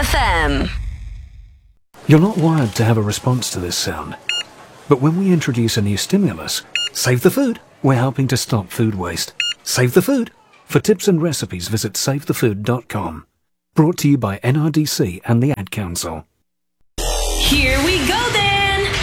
FM. You're not wired to have a response to this sound. But when we introduce a new stimulus, save the food. We're helping to stop food waste. Save the food. For tips and recipes, visit savethefood.com. Brought to you by NRDC and the Ad Council. Here we go then.